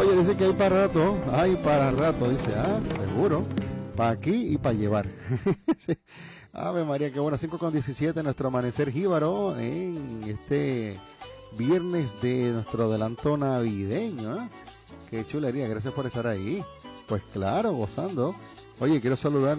Oye, dice que hay para rato, dice, seguro, para aquí y para llevar. Sí. Ave María, qué buena, 5:17, nuestro amanecer jíbaro en este viernes de nuestro adelanto navideño, ¿eh? Qué chulería, gracias por estar ahí. Pues claro, gozando. Oye, quiero saludar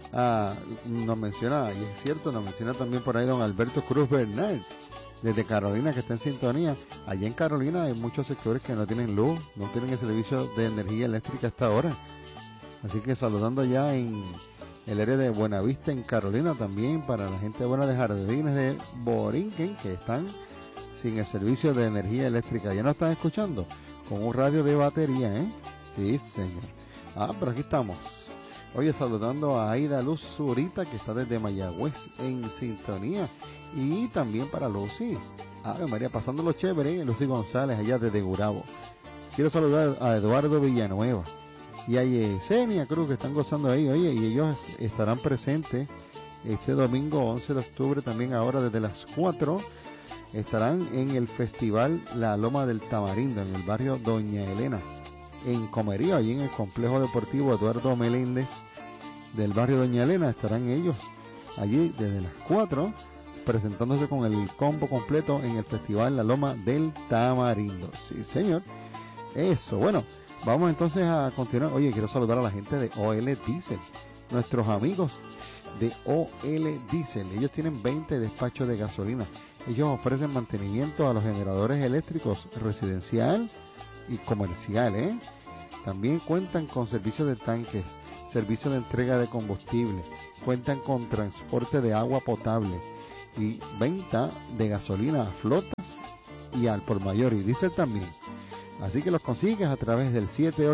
nos menciona, y es cierto, nos menciona también por ahí don Alberto Cruz Bernal, desde Carolina, que está en sintonía. Allá en Carolina hay muchos sectores que no tienen luz, no tienen el servicio de energía eléctrica hasta ahora. Así que saludando ya en el área de Buenavista, en Carolina, también para la gente buena de Jardines de Borinquen, que están sin el servicio de energía eléctrica. ¿Ya nos están escuchando? Con un radio de batería, ¿eh? Sí, señor. Pero aquí estamos. Oye, saludando a Aida Luz Zurita, que está desde Mayagüez en sintonía. Y también para Lucy. Ave María, pasándolo chévere, Lucy González, allá desde Gurabo. Quiero saludar a Eduardo Villanueva y a Yesenia Cruz, que están gozando ahí. Oye, y ellos estarán presentes este domingo 11 de octubre, también ahora desde las 4. Estarán en el festival La Loma del Tamarindo, en el barrio Doña Elena, en Comerío, allí en el complejo deportivo Eduardo Meléndez del barrio Doña Elena. Estarán ellos allí desde las 4 presentándose con el combo completo en el festival La Loma del Tamarindo. Sí, señor. Eso, bueno, vamos entonces a continuar. Oye, quiero saludar a la gente de OL Diesel, nuestros amigos de OL Diesel. Ellos tienen 20 despachos de gasolina. Ellos ofrecen mantenimiento a los generadores eléctricos residencial y comercial, ¿eh? También cuentan con servicios de tanques, servicio de entrega de combustible, cuentan con transporte de agua potable y venta de gasolina a flotas y al por mayor y diésel también. Así que los consigues a través del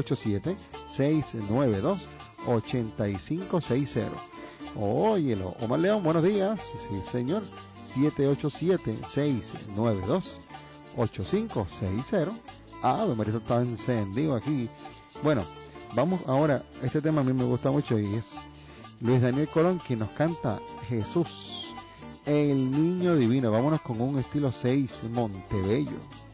787-692-8560. Óyelo, Omar León, buenos días. Sí, señor. 787-692-8560. María, está encendido aquí. Bueno, vamos ahora. Este tema a mí me gusta mucho y es Luis Daniel Colón, quien nos canta Jesús, el niño divino. Vámonos con un estilo 6 Montebello.